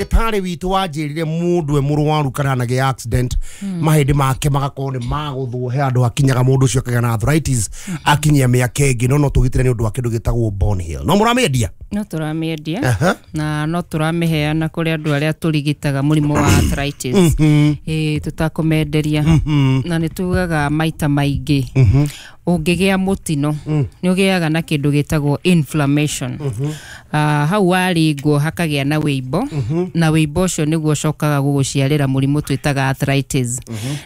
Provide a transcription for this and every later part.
ndagitari witu wanjirire mundu murwaru kana na ge accident mahindi make magakorwo ni maguthwo he andu akinyaga mundu ucio akaga na arthritis akinyia miaka ingi no tugitire ni undu wa kindu gitagwo bone hill no muramendia no turamendia na no turamiheana kuri andu aria turigitaga murimu wa arthritis tutakumenderia na nitugaga maita maingi ungigia mutino ni ugiaga na kindu gitagwo inflammation hau waringwo hakagia na wimbo na wimbo ucio niguo cokaga guguciarira murimu twitaga arthritis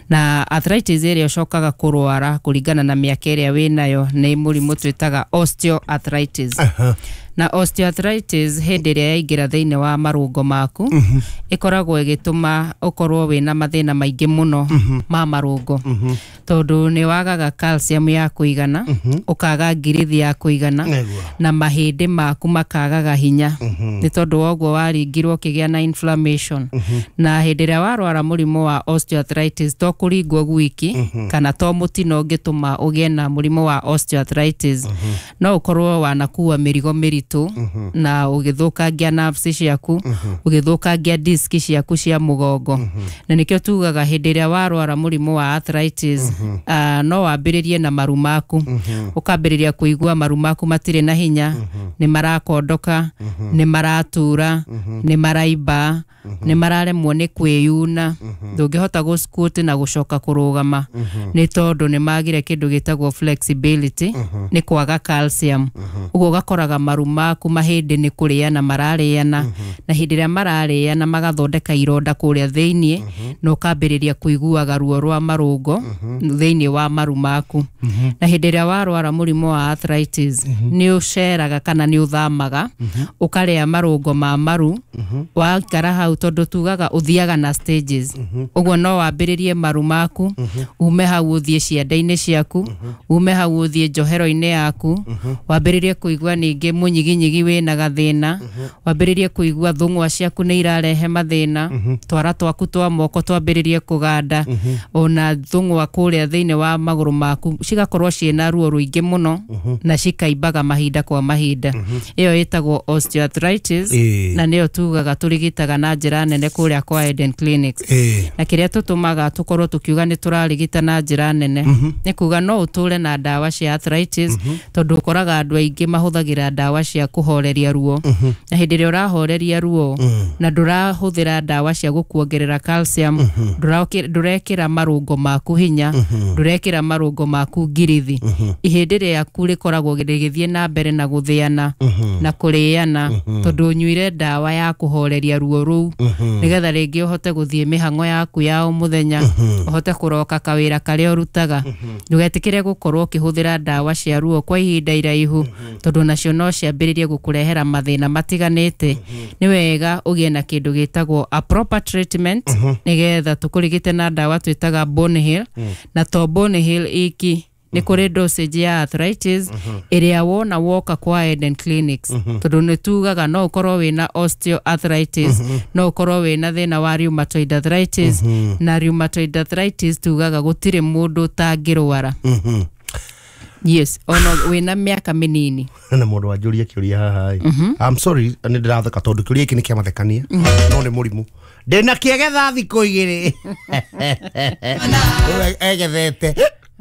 na arthritis area cokaga kurwara kuringana na miaka area winayo ni murimu twitaga osteoarthritis na osteoarthritis hindi ria yaingira thiini wa marungo maku ikoragwo igituma ukorwo wina mathina maingi muno ma marungo tondu ni wagaga calcium ya kuigana ukaga ngirithi ya kuigana na mahindi maku makagaga hinya ni tondu ogwo waringirwo kigia na inflammation na hindi ria warwara murimu wa osteoarthritis to kuringwo gwiki kana to mutino ngituma ugie na murimu wa osteoarthritis no ukorwo wanakua mirigo miritu na ugithukangia nerves ciaku ugithukangia disc ciaku cia mugongo na nikio tugaga hindi ria warwara murimu wa arthritis no wambiririe na maru maku ukambiriria kuigua maru maku matire na hinya ni marakondoka ni maratura ni maraiba ni mararemwo ni kwiyuna ndungihota go squat na gucoka kurugama ni tondu ni magire kindu gitagwo flexibility ni kwaga calcium ugo gakoraga maru maku mahindi ni kuriana marariana na hindi ria marariana magathondeka ironda kuria thiini no kambiriria kuiguaga ruo rwa marungo thiini wa maru maku na hindi ria warwara murimu wa arthritis ni uceraga kana ni uthamaga ukaria marungo ma maru wakara hau tondu tugaga uthiaga na stages uguo no wambiririe maru maku ume hau uthie cianda-ini ciaku ume hau uthie njohero-ini yaku wambiririe kuigua ningi munyiginyigi wina gathina wambiririe kuigua thungwa ciaku ni irarehe mathina twara twaku twa moko twambiririe kuganda ona thungwa kuria thiini wa maguru maku cigakorwo ciina ruo ruingi muno na cikaimbaga mahinda kwa mahinda iyo itagwo osteoarthritis na niyo tugaga turigitaga na njira nene kuria kwa Eden Clinics na kiria tutumaga tukorwo tukiuga ni turarigita na njira nene ni kuga no uture na dawa cia arthritis tondu ukoraga andu aingi mahuthagira dawa cia kuhoreria ruo na hindi ria urahoreria ruo na ndurahuthira dawa cia gukuongerera calcium ndurekira marungo maku hinya ndurekira marungo maku ngirithi ihindi riaku rikoragwo rigithie na mbere na guthiana na kuriana tondu nyuire dawa ya kuhoreria ruo ruu nigetha ringi uhote guthie mihango yaku ya umuthenya uhote kuroka kawira karia urutaga ndugetikire gukorwo ukihuthira dawa cia ruo kwa ihinda iraihu tondu nacio no ciambiririe gukurehera mathina matiganite ni wega ugie na kindu gitagwo a proper treatment nigetha tukurigite na dawa twitaga bone heal na to bone heal iki ni kuri dosage ya arthritis iria wona woka kwa Eden Clinics tondu ni tugaga no ukorwo wina osteoarthritis no ukorwo wina thina wa rheumatoid arthritis na rheumatoid arthritis tugaga gutire mundu tangirwara yes ono wina miaka minini na mundu wanjuria kiuria haha I'm sorry ni ndiratheka tondu kiuria iki ni kiamathekania no ni murimu ndina kiegetha thiku igiri egethete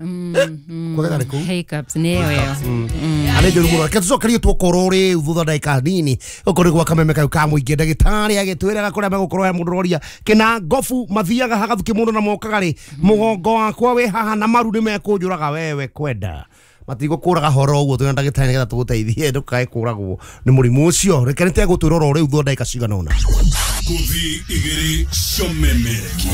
hiccups niyo alejo rumo kazukario tukorore thutha ndaika nini ukori gwa kameme kayo ka muingi ndagitari agitwiraga kuria megukorwo he mundu roria kina ngofu mathiaga hagathuki mundu na mokagari mugongo wakwa we haha na maru ni mekunjuraga wewe kwenda matigo kuraga horo uguo twina ndagitari nigetha tuguteithie ndukae kuragwo ni murimu ucio rekenete gutwirora uri thutha ndaika cigana una kuthi igiri shomeme.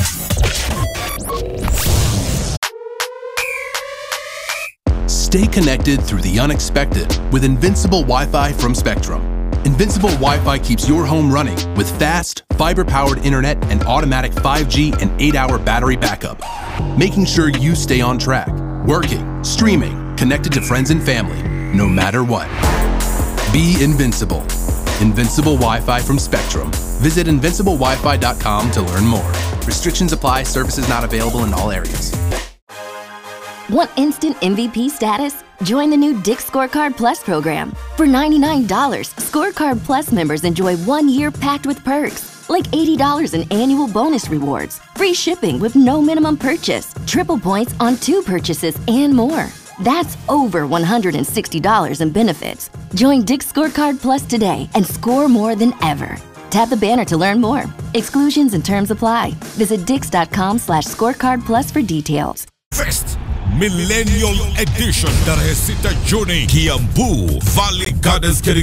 Stay connected through the unexpected with Invincible Wi-Fi from Spectrum. Invincible Wi-Fi keeps your home running with fast, fiber-powered internet and automatic 5G and 8-hour battery backup, making sure you stay on track, working, streaming, connected to friends and family, no matter what. Be invincible. Invincible Wi-Fi from Spectrum. Visit invinciblewifi.com to learn more. Restrictions apply. Services not available in all areas. Want instant MVP status? Join the new Dick's Scorecard Plus program. For $99, Scorecard Plus members enjoy 1 year packed with perks, like $80 in annual bonus rewards, free shipping with no minimum purchase, triple points on 2 purchases, and more. That's over $160 in benefits. Join Dick's Scorecard Plus today and score more than ever. Tap the banner to learn more. Exclusions and terms apply. Visit dix.com/scorecard plus for details. Fest Millennial Edition tarehe 6 Juni Kiambu Valley Gardens